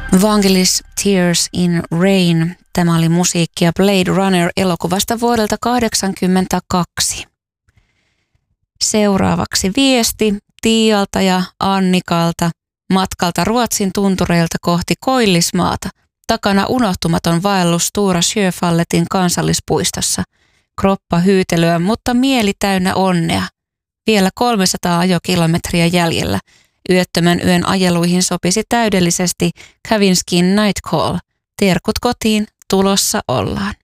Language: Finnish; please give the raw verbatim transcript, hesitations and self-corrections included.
Vangelis Tears in Rain. Tämä oli musiikkia Blade Runner-elokuvasta vuodelta tuhatyhdeksänsataakahdeksankymmentäkaksi. Seuraavaksi viesti Tiialta ja Annikalta matkalta Ruotsin tuntureilta kohti Koillismaata. Takana unohtumaton vaellus Stora Sjöfalletin kansallispuistossa. Kroppa hyytelyä, mutta mieli täynnä onnea. Vielä kolmesataa ajokilometriä jäljellä. Yöttömän yön ajeluihin sopisi täydellisesti Kavinskin Night Call. Terkut kotiin, tulossa ollaan.